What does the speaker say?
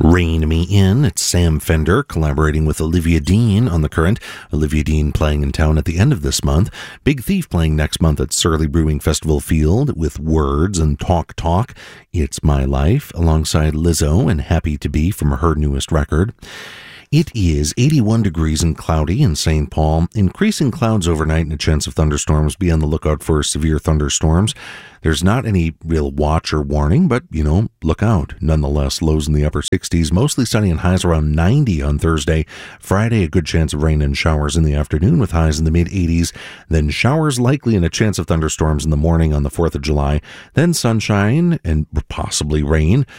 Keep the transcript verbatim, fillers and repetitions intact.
Rain Me In. It's Sam Fender collaborating with Olivia Dean on The Current. Olivia Dean playing in town at the end of this month. Big Thief playing next month at Surly Brewing Festival Field with Words and Talk Talk. It's My Life alongside Lizzo and Happy to Be from her newest record. It is eighty-one degrees and cloudy in Saint Paul. Increasing clouds overnight and a chance of thunderstorms. Be on the lookout for severe thunderstorms. There's not any real watch or warning, but, you know, look out. Nonetheless, lows in the upper sixties, mostly sunny and highs around ninety on Thursday. Friday, a good chance of rain and showers in the afternoon with highs in the mid-eighties. Then showers likely and a chance of thunderstorms in the morning on the fourth of July. Then sunshine and possibly rain.